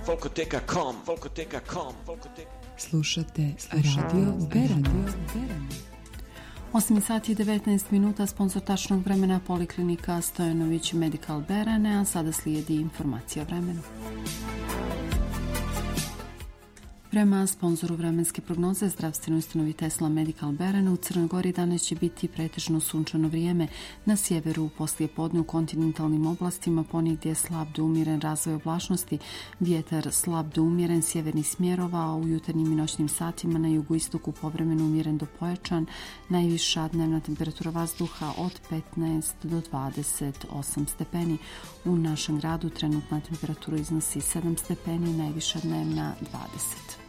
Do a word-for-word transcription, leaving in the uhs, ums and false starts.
Folkoteka punto com, Folkoteka punto com, Folkoteka. Slušate Radio Beranje. osam sati i devetnaest minuta, sponsor tačnog vremena Poliklinika Stojanović Medical Berane, a sada slijedi informacija o vremenu. Prema sponzoru vremenske prognoze zdravstvenoj ustanovi Tesla Medical Berane, u Crnoj Gori danas će biti pretežno sunčano vrijeme. Na sjeveru poslije podne u kontinentalnim oblastima ponegdje je slab do umjeren razvoj oblačnosti, vjetar slab do umjeren sjevernih smjerova, a u jutarnjim i noćnim satima na jugoistoku povremeno umjeren do pojačan, najviša dnevna temperatura vazduha od petnaest do dvadeset osam stepeni. U našem gradu trenutna temperatura iznosi sedam stepeni, najviša dnevna dvadeset.